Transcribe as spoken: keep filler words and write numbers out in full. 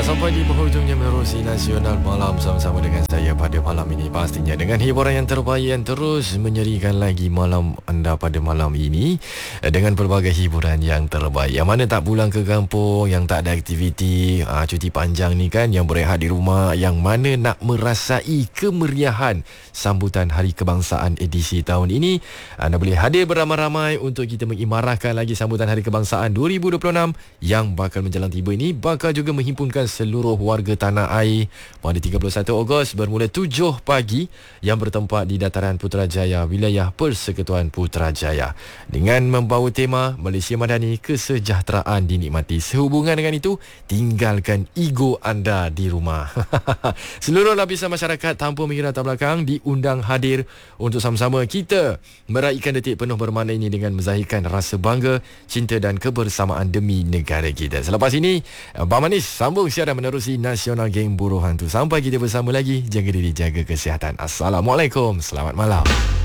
Sampai di penghujungnya menerusi Nasional Malam sama-sama dengan saya pada malam ini. Pastinya dengan hiburan yang terbaik yang terus menyerikan lagi malam anda pada malam ini, dengan pelbagai hiburan yang terbaik. Yang mana tak pulang ke kampung, yang tak ada aktiviti, aa, cuti panjang ni kan, yang berehat di rumah, yang mana nak merasai kemeriahan sambutan Hari Kebangsaan edisi tahun ini, anda boleh hadir beramai-ramai untuk kita mengimarahkan lagi sambutan Hari Kebangsaan dua ribu dua puluh enam yang bakal menjalang tiba ini. Bakal juga menghimpunkan seluruh warga tanah air pada tiga puluh satu Ogos bermula tujuh pagi yang bertempat di Dataran Putrajaya, wilayah Persekutuan Putrajaya, dengan membawa tema Malaysia Madani, kesejahteraan dinikmati. Sehubungan dengan itu, tinggalkan ego anda di rumah. Seluruh lapisan masyarakat tanpa mengira latar belakang diundang hadir untuk sama-sama kita meraihkan detik penuh bermakna ini dengan menzahirkan rasa bangga, cinta dan kebersamaan demi negara kita. Selepas ini, Abang Manis sambung siaran menerusi Nasional Geng Buruh Hantu. Sampai kita bersama lagi, jaga diri, jaga kesihatan. Assalamualaikum, selamat malam.